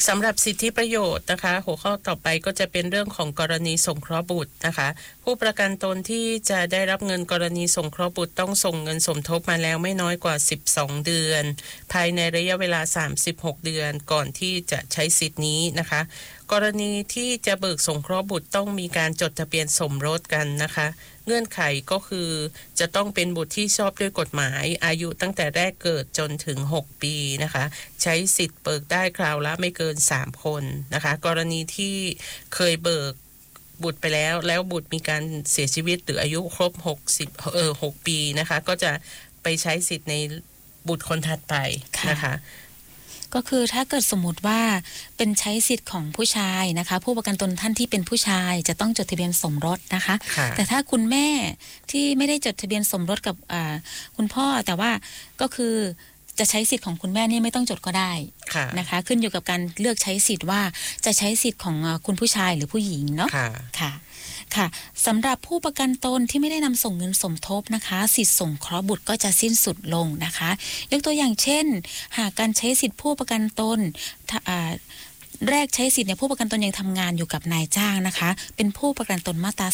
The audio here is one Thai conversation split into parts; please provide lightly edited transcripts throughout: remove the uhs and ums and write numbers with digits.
สำหรับสิทธิประโยชน์นะคะหัวข้อต่อไปก็จะเป็นเรื่องของกรณีสงเคราะห์บุตรนะคะผู้ประกันตนที่จะได้รับเงินกรณีสงเคราะห์บุตรต้องส่งเงินสมทบมาแล้วไม่น้อยกว่า12เดือนภายในระยะเวลา36เดือนก่อนที่จะใช้สิทธินี้นะคะกรณีที่จะเบิกสงเคราะห์บุตรต้องมีการจดทะเบียนสมรสกันนะคะเงื่อนไขก็คือจะต้องเป็นบุตรที่ชอบด้วยกฎหมายอายุตั้งแต่แรกเกิดจนถึง6ปีนะคะใช้สิทธิ์เบิกได้คราวละไม่เกิน3คนนะคะกรณีที่เคยเบิกบุตรไปแล้วบุตรมีการเสียชีวิตหรืออายุครบ6ปีนะคะก็จะไปใช้สิทธิ์ในบุตรคนถัดไปนะคะก็คือถ้าเกิดสมมติว่าเป็นใช้สิทธิ์ของผู้ชายนะคะผู้ประกันตนท่านที่เป็นผู้ชายจะต้องจดทะเบียนสมรสนะคะแต่ถ้าคุณแม่ที่ไม่ได้จดทะเบียนสมรสกับคุณพ่อแต่ว่าก็คือจะใช้สิทธิ์ของคุณแม่นี่ไม่ต้องจดก็ได้นะคะขึ้นอยู่กับการเลือกใช้สิทธิ์ว่าจะใช้สิทธิ์ของคุณผู้ชายหรือผู้หญิงเนาะค่ะสำหรับผู้ประกันตนที่ไม่ได้นำส่งเงินสมทบนะคะสิทธิสงเคราะห์บุตรก็จะสิ้นสุดลงนะคะยกตัวอย่างเช่นหากการใช้สิทธิผู้ประกันตนแรกใช้สิทธิ์เนี่ยผู้ประกันตนยังทำงานอยู่กับนายจ้างนะคะเป็นผู้ประกันตนมาตรา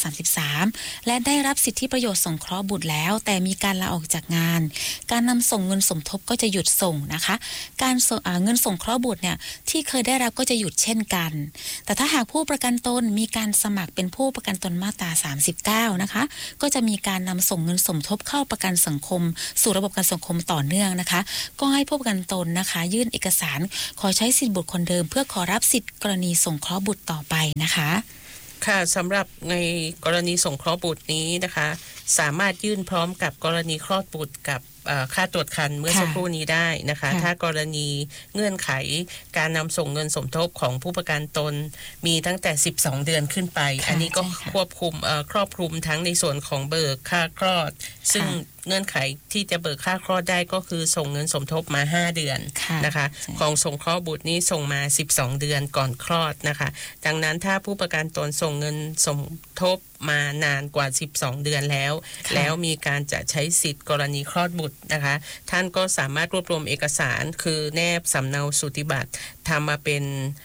33และได้รับสิทธิประโยชน์สงเคราะห์บุตรแล้วแต่มีการลาออกจากงานการนำส่งเงินสมทบก็จะหยุดส่งนะคะการเงินสงเคราะห์บุตรเนี่ยที่เคยได้รับก็จะหยุดเช่นกันแต่ถ้าหากผู้ประกันตนมีการสมัครเป็นผู้ประกันตนมาตรา39นะคะก็จะมีการนำส่งเงินสมทบเข้าประกันสังคมสู่ระบบประกันสังคมต่อเนื่องนะคะก็ให้ผู้ประกันตนนะคะยื่นเอกสารขอใช้สิทธิบุตรคนเดิมเพื่อขอรับสิทธิกรณีสงเคราะห์บุตรต่อไปนะคะค่ะสำหรับในกรณีสงเคราะห์บุตรนี้นะคะสามารถยื่นพร้อมกับกรณีคลอดบุตรกับค่าตรวจครรภ์เมื่อสักครู่นี้ได้นะคะถ้ากรณีเงื่อนไขการนำส่งเงินสมทบของผู้ประกันตนมีตั้งแต่12เดือนขึ้นไปอันนี้ก็ครอบคลุมทั้งในส่วนของเบิกค่าคลอดซึ่งเงื่อนไขที่จะเบิกค่าคลอดได้ก็คือส่งเงินสมทบมา5เดือนนะคะของสงเคราะห์บุตรนี้ส่งมา12เดือนก่อนคลอดนะคะดังนั้นถ้าผู้ประกันตนส่งเงินสมทบมานานกว่า12เดือนแล้วมีการจะใช้สิทธิ์กรณีคลอดบุตรนะคะท่านก็สามารถรวบรวมเอกสารคือแนบสำเนาสูติบัตรทำมาเป็น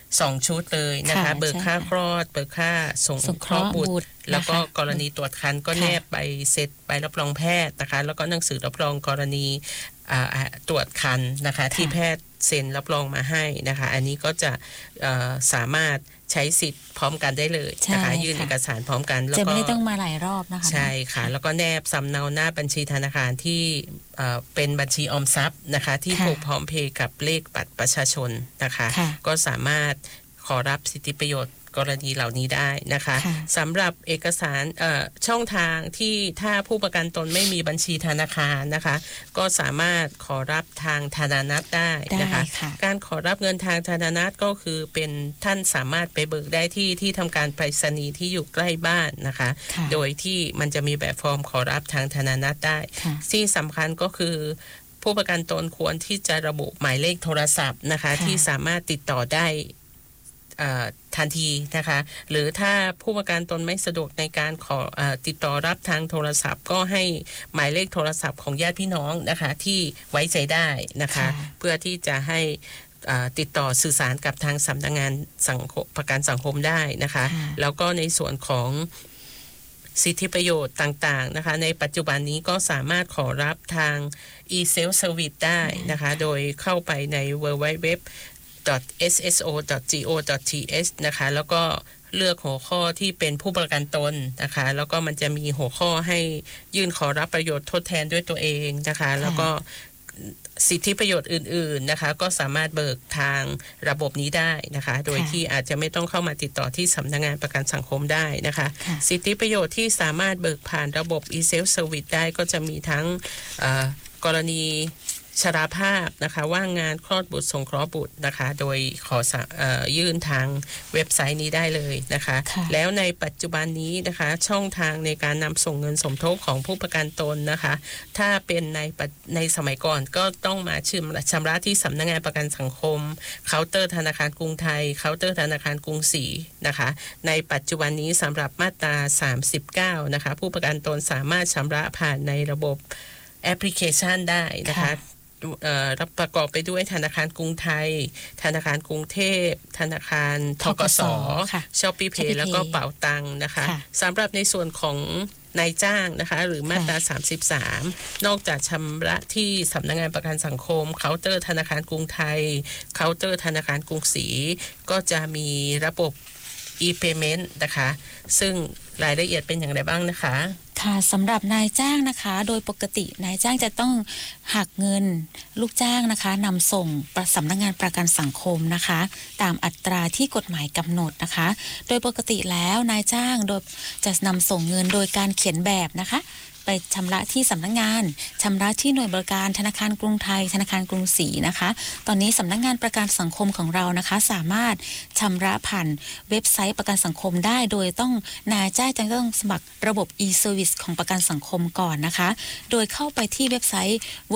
2ชุดเลยนะคะเบิกค่าคลอดเบิกค่าสงเคราะห์บุตรแล้วก็กรณีตรวจครรภ์ก็แนบใบเสร็จใบรับรองแพทย์นะคะแล้วก็หนังสือรับรองกรณีตรวจครรภ์นะคะที่แพทย์เซ็นรับรองมาให้นะคะอันนี้ก็จะสามารถใช้สิทธิ์พร้อมกันได้เลยนะคะยื่นเอกสารพร้อมกันแล้วก็จะไม่ต้องมาหลายรอบนะคะใช่ค่ะแล้วก็แนบสำเนาหน้าบัญชีธนาคารที่เป็นบัญชีออมทรัพย์นะคะที่ผูกพร้อมเพย์กับเลขบัตรประชาชนนะคะก็สามารถขอรับสิทธิประโยชน์กรณีเหล่านี้ได้นะคะสำหรับเอกสารช่องทางที่ถ้าผู้ประกันตนไม่มีบัญชีธนาคารนะคะก็สามารถขอรับทางธนานัตได้นะคะการขอรับเงินทางธนานัตก็คือเป็นท่านสามารถไปเบิกได้ที่ทำการไปรษณีย์ที่อยู่ใกล้บ้านนะคะโดยที่มันจะมีแบบฟอร์มขอรับทางธนานัตได้ที่สำคัญก็คือผู้ประกันตนควรที่จะระบุหมายเลขโทรศัพท์นะคะที่สามารถติดต่อได้ทันทีนะคะหรือถ้าผู้ประกันตนไม่สะดวกในการขอติดต่อรับทางโทรศัพท์ก็ให้หมายเลขโทรศัพท์ของญาติพี่น้องนะคะที่ไว้ใจได้นะคะเพื่อที่จะให้ติดต่อสื่อสารกับทางสำนักงานประกันสังคมได้นะคะแล้วก็ในส่วนของสิทธิประโยชน์ต่างๆนะคะในปัจจุบันนี้ก็สามารถขอรับทาง e-self service ได้นะคะโดยเข้าไปใน www sso.go.th นะคะแล้วก็เลือกหัวข้อที่เป็นผู้ประกันตนนะคะแล้วก็มันจะมีหัวข้อให้ยื่นขอรับประโยชน์ทดแทนด้วยตัวเองนะคะแล้วก็สิทธิประโยชน์อื่นๆนะคะก็สามารถเบิกทางระบบนี้ได้นะคะโดยที่อาจจะไม่ต้องเข้ามาติดต่อที่สำนักงานประกันสังคมได้นะคะสิทธิประโยชน์ที่สามารถเบิกผ่านระบบ e-self service ได้ก็จะมีทั้งกรณีชราภาพนะคะว่างงานคลอดบุตรสงเคราะห์บุตรนะคะโดยขอยื่นทางเว็บไซต์นี้ได้เลยนะคะแล้วในปัจจุบันนี้นะคะช่องทางในการนำส่งเงินสมทบของผู้ประกันตนนะคะถ้าเป็นในสมัยก่อนก็ต้องมาชำระที่สำนักงานประกันสังคมเคาน์เตอร์ธนาคารกรุงไทยเคาน์เตอร์ธนาคารกรุงศรีนะคะในปัจจุบันนี้สำหรับมาตรา39นะคะผู้ประกันตนสามารถชำระผ่านในระบบแอปพลิเคชันได้นะคะประกอบไปด้วยธนาคารกรุงไทยธนาคารกรุงเทพธนาคารธกส.Shopee Pay แล้วก็เป๋าตังค์นะคะสำหรับในส่วนของนายจ้างนะคะหรือมาตรา33นอกจากชำระที่สำนักงานประกันสังคมเคาน์เตอร์ธนาคารกรุงไทยเคาน์เตอร์ธนาคารกรุงศรีก็จะมีระบบ e-payment นะคะซึ่งรายละเอียดเป็นอย่างไรบ้างนะคะค่ะสำหรับนายจ้างนะคะโดยปกตินายจ้างจะต้องหักเงินลูกจ้างนะคะนำส่งสำนักงานประกันสังคมนะคะตามอัตราที่กฎหมายกำหนดนะคะโดยปกติแล้วนายจ้างโดยจะนำส่งเงินโดยการเขียนแบบนะคะไปชำระที่สำนักงานชำระที่หน่วยบริการธนาคารกรุงไทยธนาคารกรุงศรีนะคะตอนนี้สำนักงานประกันสังคมของเรานะคะสามารถชำระผ่านเว็บไซต์ประกันสังคมได้โดยต้องนายจ้างจะต้องสมัครระบบ e-service ของประกันสังคมก่อนนะคะโดยเข้าไปที่เว็บไซต์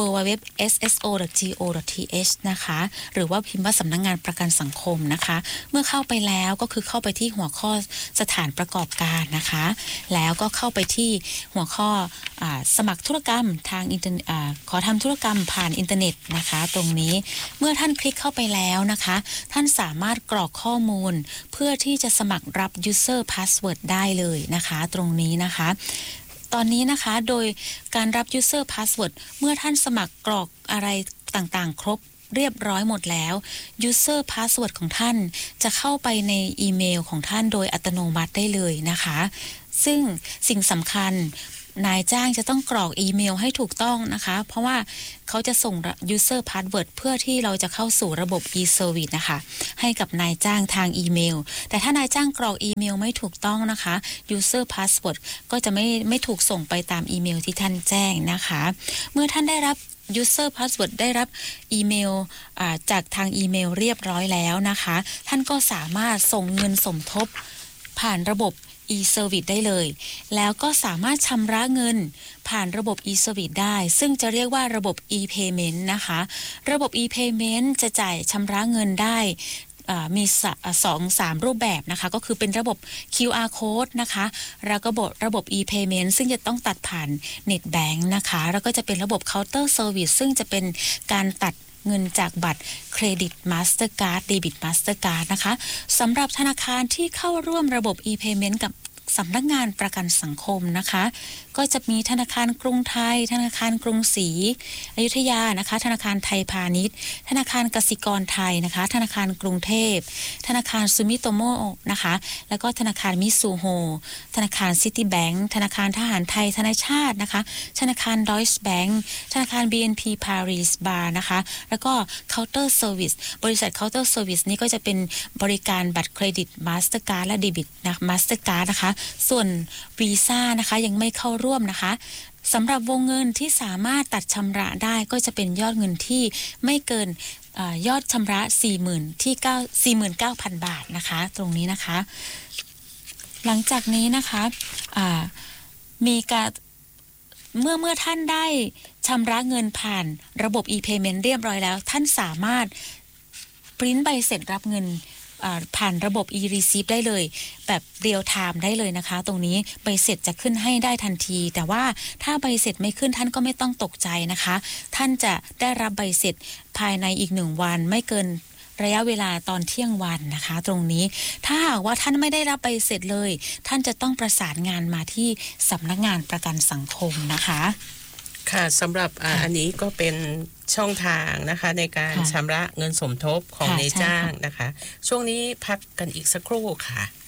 www.sso.go.th นะคะหรือว่าพิมพ์ว่าสำนักงานประกันสังคมนะคะเมื่อเข้าไปแล้วก็คือเข้าไปที่หัวข้อสถานประกอบการนะคะแล้วก็เข้าไปที่หัวข้อสมัครธุรกรรมทางขอทำธุรกรรมผ่านอินเทอร์เน็ตนะคะตรงนี้เมื่อท่านคลิกเข้าไปแล้วนะคะท่านสามารถกรอกข้อมูลเพื่อที่จะสมัครรับ user password ได้เลยนะคะตรงนี้นะคะตอนนี้นะคะโดยการรับ user password เมื่อท่านสมัครกรอกอะไรต่างๆครบเรียบร้อยหมดแล้ว user password ของท่านจะเข้าไปในอีเมลของท่านโดยอัตโนมัติได้เลยนะคะซึ่งสิ่งสำคัญนายจ้างจะต้องกรอกอีเมลให้ถูกต้องนะคะเพราะว่าเขาจะส่ง user password เพื่อที่เราจะเข้าสู่ระบบ e-service นะคะให้กับนายจ้างทางอีเมลแต่ถ้านายจ้างกรอกอีเมลไม่ถูกต้องนะคะ user password ก็จะไม่ถูกส่งไปตามอีเมลที่ท่านแจ้งนะคะเมื่อท่านได้รับuser password ได้รับอีเมลจากทางอีเมลเรียบร้อยแล้วนะคะท่านก็สามารถส่งเงินสมทบผ่านระบบe-service ได้เลยแล้วก็สามารถชำระเงินผ่านระบบ e-service ได้ซึ่งจะเรียกว่าระบบ e-payment นะคะระบบ e-payment จะจ่ายชำระเงินได้มี2-3 รูปแบบนะคะก็คือเป็นระบบ QR code นะคะแล้วก็ระบบ e-payment ซึ่งจะต้องตัดผ่าน Net Bank นะคะแล้วก็จะเป็นระบบ Counter Service ซึ่งจะเป็นการตัดเงินจากบัตรเครดิต Mastercard เดบิต Mastercard นะคะสำหรับธนาคารที่เข้าร่วมระบบ e-payment กับสำนักงานประกันสังคมนะคะก็จะมีธนาคารกรุงไทยธนาคารกรุงศรีอยุธยานะคะธนาคารไทยพาณิชย์ธนาคารกสิกรไทยนะคะธนาคารกรุงเทพธนาคารซูมิโตโมนะคะแล้วก็ธนาคารมิซูโฮธนาคารซิตี้แบงก์ธนาคารทหารไทยธนาชาตินะคะธนาคารดอยช์แบงก์ธนาคาร BNP Paribas นะคะแล้วก็เคาน์เตอร์เซอร์วิสบริษัทเคาน์เตอร์เซอร์วิสนี้ก็จะเป็นบริการบัตรเครดิต Mastercard และเดบิตนะ Mastercard นะคะส่วนวีซ่านะคะยังไม่เข้าร่วมนะคะสำหรับวงเงินที่สามารถตัดชำระได้ก็จะเป็นยอดเงินที่ไม่เกินยอดชำระ 49,000 บาทนะคะตรงนี้นะคะหลังจากนี้นะคะมีการเมื่อท่านได้ชำระเงินผ่านระบบ e-payment เรียบร้อยแล้วท่านสามารถปริ้นใบเสร็จรับเงินผ่านระบบ e-receipt ได้เลยแบบเรียลไทม์ได้เลยนะคะตรงนี้ใบเสร็จจะขึ้นให้ได้ทันทีแต่ว่าถ้าใบเสร็จไม่ขึ้นท่านก็ไม่ต้องตกใจนะคะท่านจะได้รับใบเสร็จภายในอีก1 วันไม่เกินระยะเวลาตอนเที่ยงวันนะคะตรงนี้ถ้าหากว่าท่านไม่ได้รับใบเสร็จเลยท่านจะต้องประสานงานมาที่สำนักงานประกันสังคมนะคะค่ะสำหรับอันนี้ก็เป็นช่องทางนะคะในการชำระเงินสมทบของนายจ้างนะคะช่วงนี้พักกันอีกสักครู่ค่ะ